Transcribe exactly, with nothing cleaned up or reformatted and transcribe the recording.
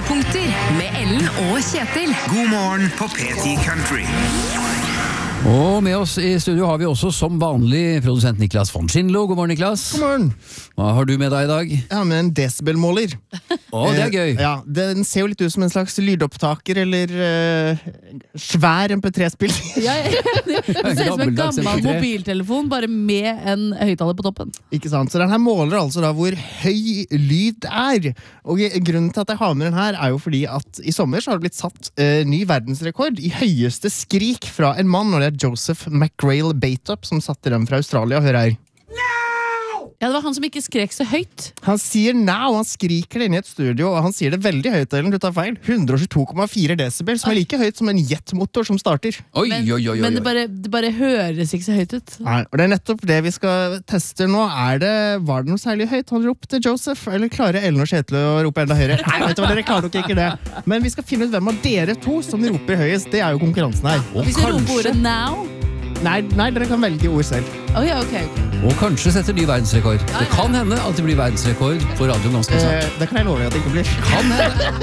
Høydepunkter med Ellen og Kjetil. God morgen på P ti Country. Og med oss i studio har vi også som vanlig produsent Niklas von Schindlo. God morgen, Niklas. God morgen. Hva har du med deg i dag? Jeg har med en decibelmåler. Å, det er gøy. Eh, ja, den ser jo litt ut som en slags lydopptaker, eller uh, svær M P tre-spill. Ja, ja, det ser ut som en Gammeldags gammel M P tre. mobiltelefon, bare med en høyttaler på toppen. Ikke sant? Så den her måler altså da hvor høy lyd det er. Og grunnen til at jeg har med den her er jo fordi at i sommer så har det blitt satt uh, ny verdensrekord i høyeste skrik fra en mann, og det er Joseph McGrail Bateup som satte den fra Australia. Hør her. Ja, det var han som ikke skrek så høyt. Han sier now, han skriker det inn i et studio, og han sier det veldig høyt, Ellen, du tar feil. hundre og tjueto komma fire desibel, som er like høyt som en jetmotor som starter. Oi, Men, oi, oi, oi. men det, bare, det bare høres ikke så høyt ut. Nei, og det er nettopp det vi skal teste nå. Er det, var det noe særlig høyt han ropte, Joseph? Eller klarer Ellen og Kjetil å rope enda høyere? Nei, vet du hva, dere klarer nok ikke det. Men vi skal finne ut hvem av dere to som roper høyest. Det er jo konkurransen her. Og Hvis du roper kanskje, ordet now. Nei, nei, dere kan velge ord selv. Oh, ja, ok, ok. og kanskje setter ny verdensrekord. Det kan hende at det blir verdensrekord på radio ganske snart. Eh, det kan jeg love deg at det ikke blir. Kan hende.